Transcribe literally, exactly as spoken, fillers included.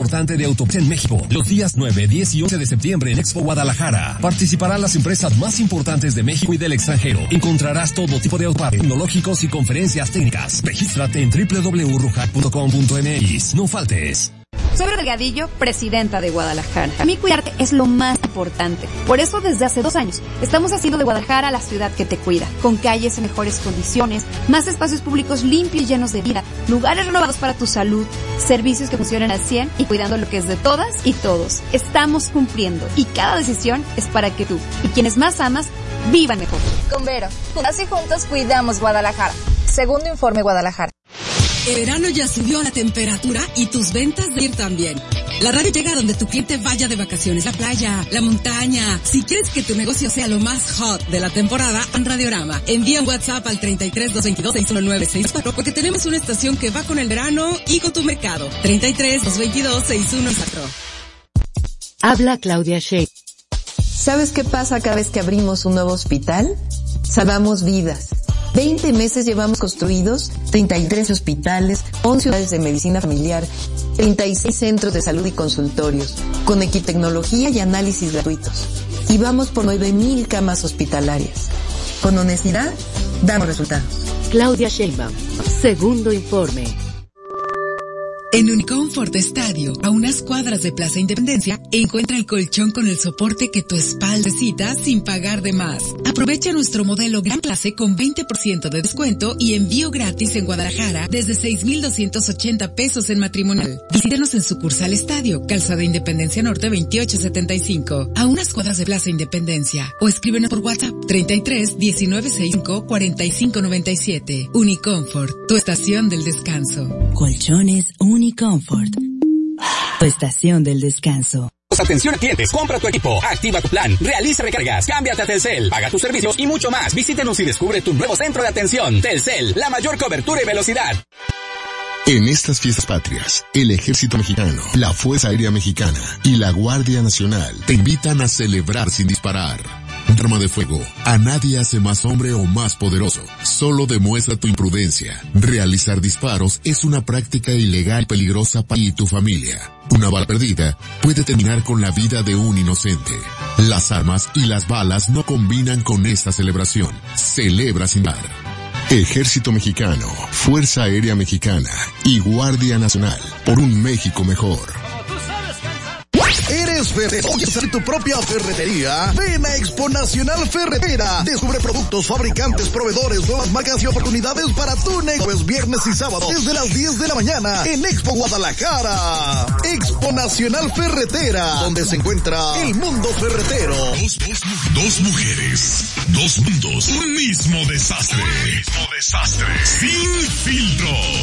importante de automoción en México. Los días nueve, diez y once de septiembre en Expo Guadalajara. Participarán las empresas más importantes de México y del extranjero. Encontrarás todo tipo de autopartes tecnológicos y conferencias técnicas. Regístrate en doble u doble u doble u punto rujac punto com punto m x. No faltes. Soy Delgadillo, presidenta de Guadalajara. A mí cuidarte es lo más importante. Por eso desde hace dos años estamos haciendo de Guadalajara la ciudad que te cuida, con calles en mejores condiciones, más espacios públicos limpios y llenos de vida, lugares renovados para tu salud, servicios que funcionan al cien y cuidando lo que es de todas y todos. Estamos cumpliendo y cada decisión es para que tú y quienes más amas vivan mejor. Con Vero, juntas y juntos cuidamos Guadalajara. Segundo informe Guadalajara. El verano ya subió la temperatura y tus ventas de ir también. La radio llega donde tu cliente vaya de vacaciones, la playa, la montaña. Si quieres que tu negocio sea lo más hot de la temporada, en Radiorama. Envía un WhatsApp al treinta y tres, doscientos veintidós, sesenta y nueve sesenta y cuatro porque tenemos una estación que va con el verano y con tu mercado. treinta y tres, doscientos veintidós, sesenta y uno cuatro. Habla Claudia Sheinbaum. ¿Sabes qué pasa cada vez que abrimos un nuevo hospital? Salvamos vidas. veinte meses llevamos construidos, treinta y tres hospitales, once unidades de medicina familiar, treinta y seis centros de salud y consultorios, con equitecnología y análisis gratuitos. Y vamos por nueve mil camas hospitalarias. Con honestidad, damos resultados. Claudia Sheinbaum, segundo informe. En Unicomfort Estadio, a unas cuadras de Plaza Independencia, encuentra el colchón con el soporte que tu espalda necesita sin pagar de más. Aprovecha nuestro modelo Gran Clase con veinte por ciento de descuento y envío gratis en Guadalajara desde seis mil doscientos ochenta pesos en matrimonial. Visítenos en sucursal Estadio, Calzada Independencia Norte veintiocho setenta y cinco, a unas cuadras de Plaza Independencia. O escríbenos por WhatsApp treinta y tres, diecinueve sesenta y cinco, cuarenta y cinco noventa y siete. Unicomfort, tu estación del descanso. Colchones Unicomfort, tu estación del descanso. Atención a clientes, compra tu equipo, activa tu plan, realiza recargas, cámbiate a Telcel, paga tus servicios y mucho más. Visítenos y descubre tu nuevo centro de atención. Telcel, la mayor cobertura y velocidad. En estas fiestas patrias, el Ejército Mexicano, la Fuerza Aérea Mexicana y la Guardia Nacional te invitan a celebrar sin disparar. Un arma de fuego a nadie hace más hombre o más poderoso. Solo demuestra tu imprudencia. Realizar disparos es una práctica ilegal y peligrosa para ti y tu familia. Una bala perdida puede terminar con la vida de un inocente. Las armas y las balas no combinan con esta celebración. Celebra sin dar. Ejército Mexicano, Fuerza Aérea Mexicana y Guardia Nacional por un México mejor. ¿Eres ferretero? ¿Quieres hacer tu propia ferretería? Ven a Expo Nacional Ferretera. Descubre productos, fabricantes, proveedores, nuevas marcas y oportunidades para tu negocio. Es viernes y sábado desde las diez de la mañana en Expo Guadalajara. Expo Nacional Ferretera, donde se encuentra el mundo ferretero. Dos, dos, dos mujeres, dos mundos, un mismo desastre. Un mismo desastre. Sin filtro.